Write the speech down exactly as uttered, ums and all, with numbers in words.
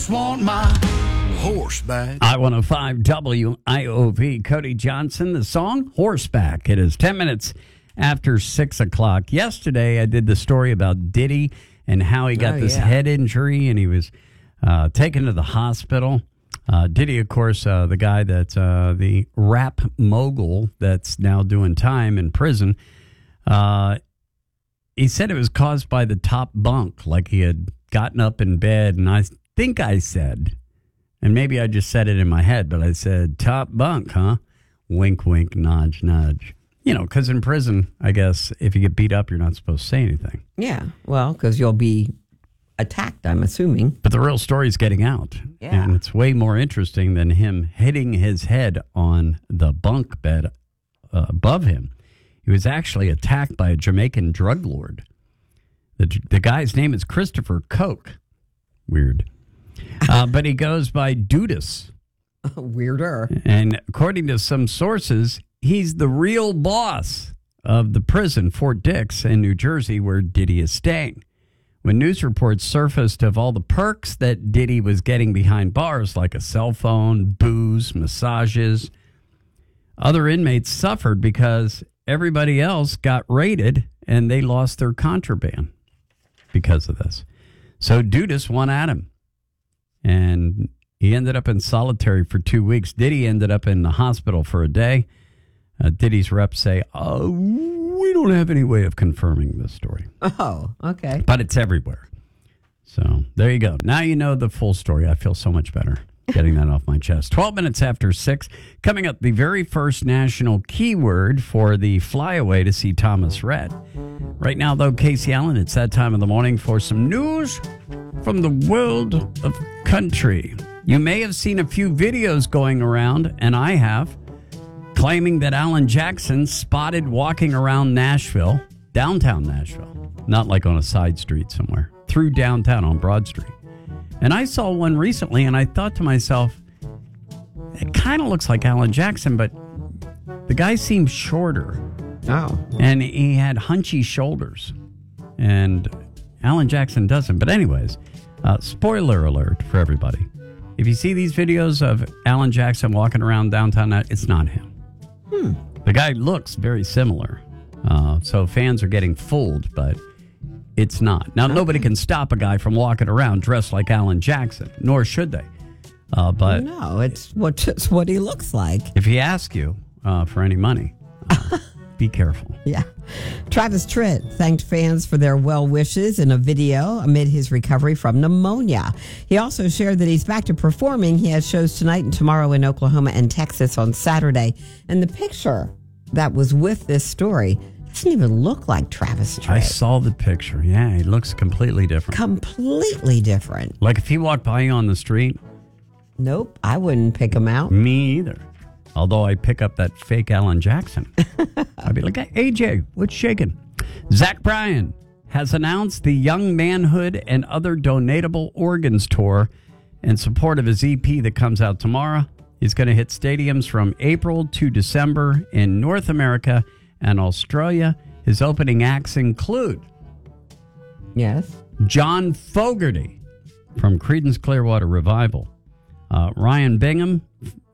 Want my horseback. I one oh five W I O V. Cody Johnson, the song Horseback. It is ten minutes after six o'clock. Yesterday, I did the story about Diddy and how he got oh, this yeah. head injury and he was uh, taken to the hospital. Uh, Diddy, of course, uh, the guy that's uh, the rap mogul that's now doing time in prison. Uh, he said it was caused by the top bunk, like he had gotten up in bed, and I think I said, and maybe I just said it in my head, but I said, top bunk, huh? Wink, wink, nudge, nudge. You know, because in prison, I guess, if you get beat up, you're not supposed to say anything. Yeah, well, because you'll be attacked, I'm assuming. But the real story's getting out. Yeah. And it's way more interesting than him hitting his head on the bunk bed uh, above him. He was actually attacked by a Jamaican drug lord. The, the guy's name is Christopher Koch. Weird. Uh, but he goes by Dudas. Weirder. And according to some sources, he's the real boss of the prison, Fort Dix in New Jersey, where Diddy is staying. When news reports surfaced of all the perks that Diddy was getting behind bars, like a cell phone, booze, massages, other inmates suffered because everybody else got raided and they lost their contraband because of this. So Dudas won at him. And he ended up in solitary for two weeks. Diddy ended up in the hospital for a day. Uh, Diddy's reps say, oh, we don't have any way of confirming this story. Oh, okay. But it's everywhere. So there you go. Now you know the full story. I feel so much better getting that off my chest. twelve minutes after six. Coming up, the very first national keyword for the flyaway to see Thomas Rhett. Right now, though, Casey Allen, it's that time of the morning for some news from the world of country. You may have seen a few videos going around, and I have, claiming that Alan Jackson spotted walking around Nashville, downtown Nashville, not like on a side street somewhere, through downtown on Broad Street. And I saw one recently, and I thought to myself, it kind of looks like Alan Jackson, but the guy seems shorter. Oh. And he had hunchy shoulders. And Alan Jackson doesn't. But anyways, uh, spoiler alert for everybody. If you see these videos of Alan Jackson walking around downtown, it's not him. Hmm. The guy looks very similar. Uh, so fans are getting fooled, but it's not. Now, okay. Nobody can stop a guy from walking around dressed like Alan Jackson, nor should they. Uh, but no, it's what, it's what he looks like. If he asks you uh, for any money, uh, be careful. Yeah. Travis Tritt thanked fans for their well wishes in a video amid his recovery from pneumonia. He also shared that he's back to performing. He has shows tonight and tomorrow in Oklahoma and Texas on Saturday. And the picture that was with this story doesn't even look like Travis Tritt. I saw the picture. Yeah, he looks completely different. Completely different. Like if he walked by you on the street? Nope, I wouldn't pick him out. Me either. Although I pick up that fake Alan Jackson. I'd be like, hey, A J, what's shaking? Zach Bryan has announced the Young Manhood and Other Donatable Organs Tour in support of his E P that comes out tomorrow. He's going to hit stadiums from April to December in North America and Australia. His opening acts include yes, John Fogerty from Creedence Clearwater Revival, uh, Ryan Bingham